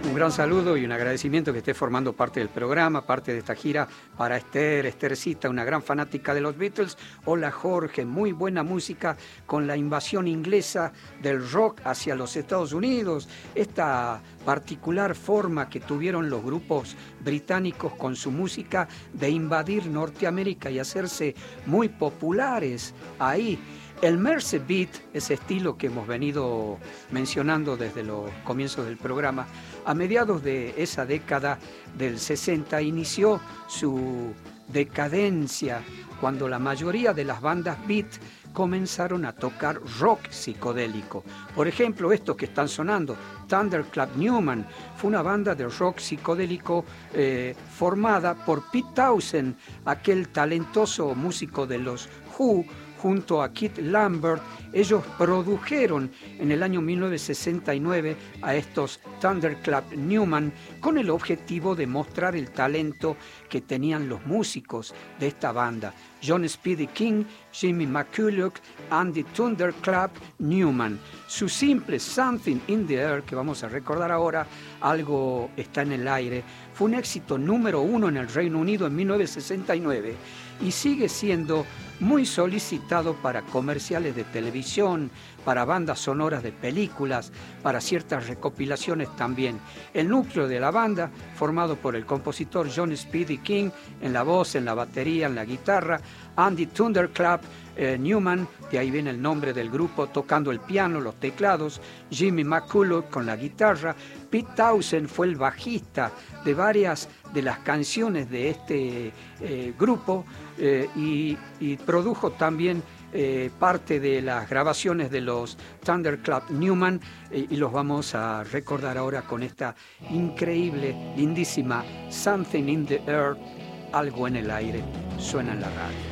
Un gran saludo y un agradecimiento que esté formando parte del programa, parte de esta gira para Esthercita, una gran fanática de los Beatles. Hola Jorge, muy buena música con la invasión inglesa del rock hacia los Estados Unidos. Esta particular forma que tuvieron los grupos británicos con su música de invadir Norteamérica y hacerse muy populares ahí. El Mersey Beat, ese estilo que hemos venido mencionando desde los comienzos del programa, a mediados de esa década del 60 inició su decadencia cuando la mayoría de las bandas beat comenzaron a tocar rock psicodélico. Por ejemplo, estos que están sonando, Thunderclap Newman, fue una banda de rock psicodélico formada por Pete Townshend, aquel talentoso músico de los Who, junto a Keith Lambert. Ellos produjeron en el año 1969 a estos Thunderclap Newman con el objetivo de mostrar el talento que tenían los músicos de esta banda. John Speedy King, Jimmy McCulloch, Andy Thunderclap Newman. Su simple Something in the Air, que vamos a recordar ahora, Algo está en el aire, fue un éxito número 1 en el Reino Unido en 1969 y sigue siendo muy solicitado para comerciales de televisión, para bandas sonoras de películas, para ciertas recopilaciones también. El núcleo de la banda, formado por el compositor John Speedy King en la voz, en la batería, en la guitarra, Andy Thunderclap Newman, de ahí viene el nombre del grupo, tocando el piano, los teclados, Jimmy McCulloch con la guitarra, Pete Townshend fue el bajista de varias de las canciones de este grupo y produjo también parte de las grabaciones de los Thunderclap Newman y los vamos a recordar ahora con esta increíble, lindísima Something in the Air, algo en el aire, suena en la radio.